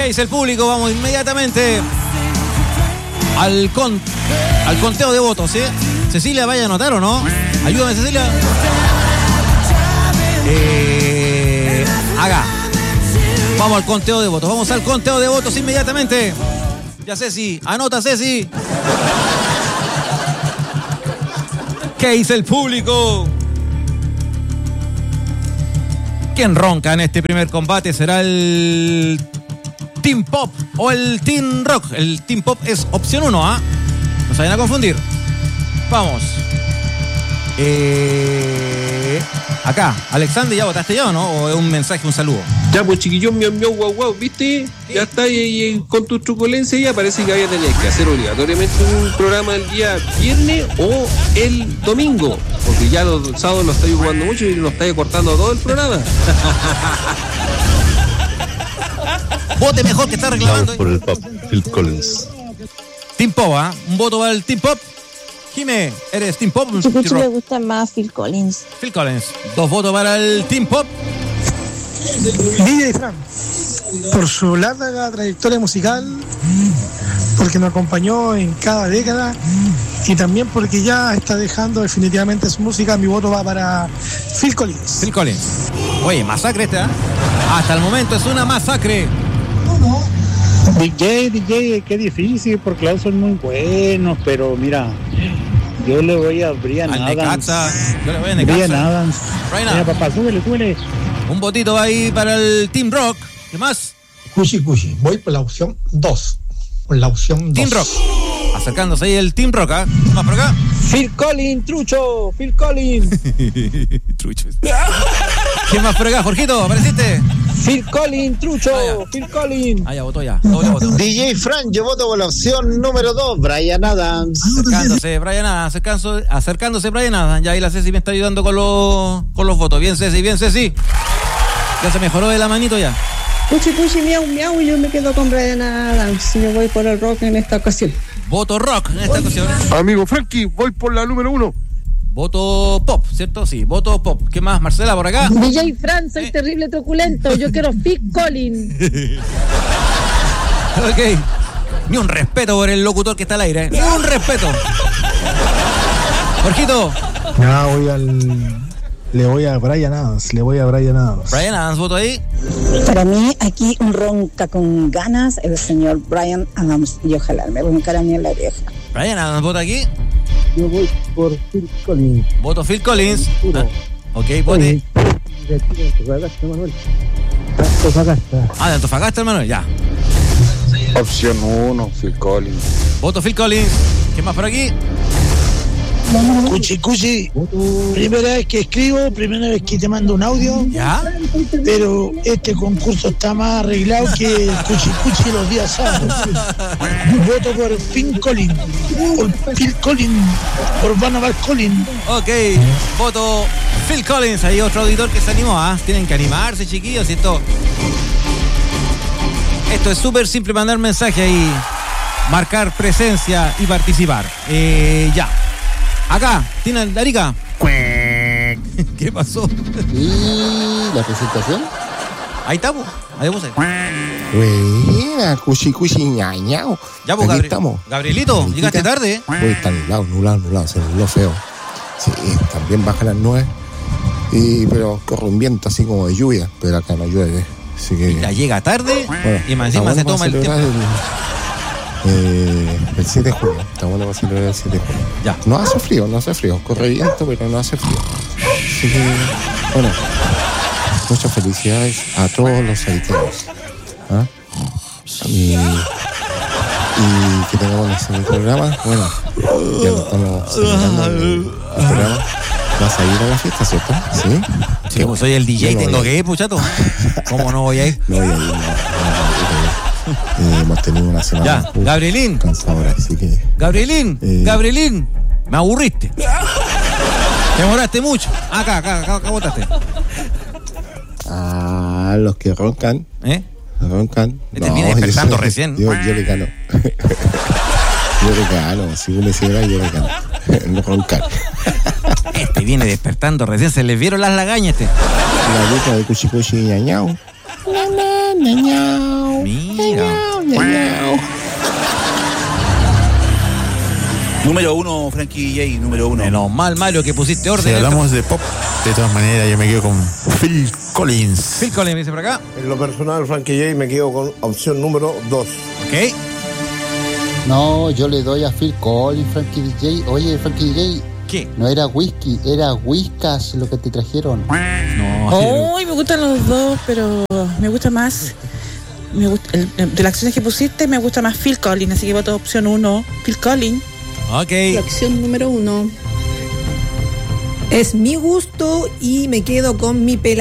¿Qué dice el público? Vamos inmediatamente al conteo de votos, ¿sí? Cecilia, ¿vaya a anotar o no? Ayúdame, Cecilia. Haga. Vamos al conteo de votos. Vamos al conteo de votos inmediatamente. Ya, Ceci. Anota, Ceci. ¿Qué dice el público? ¿Quién ronca en este primer combate? ¿Será el Team Pop o el Team Rock? El Team Pop es opción 1, ¿ah? No se vayan a confundir. Vamos. Acá, Alexander, ¿ya votaste ya o no? ¿O es un mensaje, un saludo? Ya, pues chiquillón, miau, miau, guau, guau, ¿viste? ¿Sí? Ya está ahí con tu truculencia, ya parece que había tener que hacer obligatoriamente un programa el día viernes o el domingo, porque ya los sábados lo estáis jugando mucho y nos estáis cortando todo el programa. Vote mejor que está reclamando. Vamos por el Pop, Phil Collins. Team Pop, ¿ah? Un voto para el Team Pop. Jime, ¿eres Team Pop? Chucuchi le gusta más Phil Collins. Phil Collins. 2 votos para el Team Pop. DJ Fran, por su larga trayectoria musical, porque nos acompañó en cada década y también porque ya está dejando definitivamente su música, mi voto va para Phil Collins. Phil Collins. Oye, masacre esta, ¿eh? Hasta el momento es una masacre. DJ, qué difícil, porque los son muy buenos, pero mira, yo le voy a Bryan Adams. Yo le voy a Bryan Adams. Mira, papá, súbele. Un votito ahí para el Team Rock. ¿Qué más? Cuchi. Voy por la opción 2. Por la opción 2. Team Rock. Acercándose ahí el Team Rock, ¿eh? ¿Más por acá? Phil Collins, trucho. Phil Collins. Trucho. ¿Quién más por acá, Jorgito? ¿Apareciste? Phil Collins, trucho. Phil Collins. Ah, ya votó ya. Doble voto. DJ Fran, yo voto por la opción número 2, Bryan Adams. Acercándose Bryan Adams. Ya ahí la Ceci me está ayudando con los votos. Bien, Ceci. Ya se mejoró de la manito ya. Cuchi, miau, y yo me quedo con Bryan Adams. Me voy por el rock en esta ocasión. Voto rock en esta ocasión. Amigo Frankie, voy por la número 1. Voto pop, ¿cierto? Sí, voto pop. ¿Qué más, Marcela, por acá? DJ Fran, soy terrible truculento. Yo quiero Phil Collins. Ok. Ni un respeto por el locutor que está al aire, ¿eh? Ni un respeto. Jorgito. Ya le voy a Bryan Adams. Bryan Adams, voto ahí. Para mí, aquí ronca con ganas el señor Bryan Adams. Y ojalá me roncara a mí en la oreja. Bryan Adams, vota aquí. Yo voy por Phil Collins. Voto Phil Collins. Ok, vote. De Antofagasta, Manuel, ya. Opción 1, Phil Collins. Voto Phil Collins. ¿Qué más por aquí? Cuchi, primera vez que escribo, primera vez que te mando un audio. ¿Ya? Pero este concurso está más arreglado que el Cuchi los días sábados. Voto por Phil Collins. Por Phil Collins. Por Van Aval Collins. Ok, voto Phil Collins. Hay otro auditor que se animó, ¿ah? Tienen que animarse, chiquillos. Esto es súper simple, mandar mensaje ahí, marcar presencia y participar. Ya. Acá, tiene el Arica. ¿Qué pasó? ¿Y la presentación? Ahí estamos. Ahí puse. Buena, cuchi, ñañao. Ya, pues, estamos. Gabrielito, llegaste tarde. Hoy está nublado, se nubló feo. Sí, también baja las nubes. Pero corre un viento así como de lluvia, pero acá no llueve. Así que ya llega tarde, bueno, y más encima se toma el tiempo. El 7 de junio, está bueno para celebrar el 7 de junio. Ya. No hace frío, corre viento, pero no hace frío. Así que, bueno, muchas felicidades a todos los haitianos. ¿Ah? Y que tengamos un excelente programa. Bueno, ya lo estamos celebrando el programa. ¿Vas a ir a la fiesta, cierto? Sí. Sí, como soy el DJ, tengo que ir, puchato. ¿Cómo no voy a ir? No voy a ir, hemos tenido una semana. Ya, Gabrielín. Cansadora, así que. Gabrielín, me aburriste. Te demoraste mucho. Acá votaste. Ah, los que roncan. Roncan. Te viene despertando recién. Yo le gano. Si una señora, yo le gano. No roncar. Este viene despertando recién. Se le vieron las lagañas, La letra de Cuchi ñañao. Mira. Número 1, Frankie J, número 1. Menos mal, Mario, que pusiste orden. Si hablamos de pop, de todas maneras, yo me quedo con Phil Collins. Phil Collins, me dice por acá. En lo personal, Frankie J, me quedo con opción número 2. Ok. No, yo le doy a Phil Collins, Frankie DJ. Oye, Frankie DJ. ¿Qué? No era whisky, era whiskas lo que te trajeron. No. Me gustan los dos, pero me gusta más. De las acciones que pusiste, me gusta más Phil Collins, así que voto opción 1, Phil Collins. Ok. La opción número 1 es mi gusto y me quedo con mi pela.